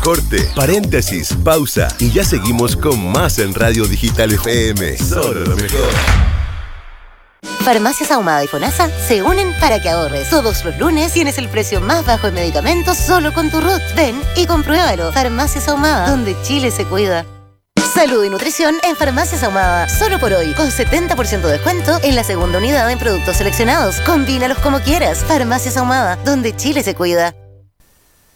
corte, paréntesis, pausa y ya seguimos con más en Radio Digital FM. Solo lo mejor. Farmacias Ahumada y FONASA se unen para que ahorres. Todos los lunes tienes el precio más bajo en medicamentos solo con tu RUT. Ven y compruébalo. Farmacias Ahumada, donde Chile se cuida. Salud y nutrición en Farmacias Ahumada. Solo por hoy, con 70% de descuento en la segunda unidad en productos seleccionados. Combínalos como quieras. Farmacias Ahumada, donde Chile se cuida.